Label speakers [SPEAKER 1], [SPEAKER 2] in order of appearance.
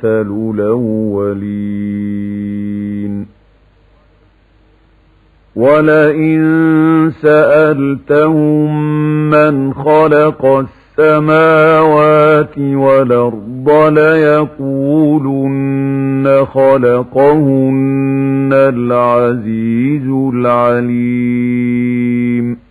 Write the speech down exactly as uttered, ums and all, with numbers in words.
[SPEAKER 1] الأولين ولئن سألتهم من خلق السماوات والأرض ليقولن خلقهن العزيز العليم